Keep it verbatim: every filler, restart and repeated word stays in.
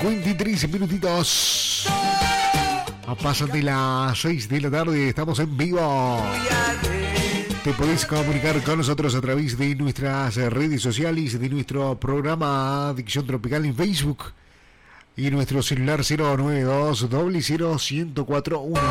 cincuenta y tres minutitos. A pasan de las seis de la tarde, estamos en vivo. Te podés comunicar con nosotros a través de nuestras redes sociales, de nuestro programa Adicción Tropical en Facebook y nuestro celular cero nueve dos cero cero uno cero uno.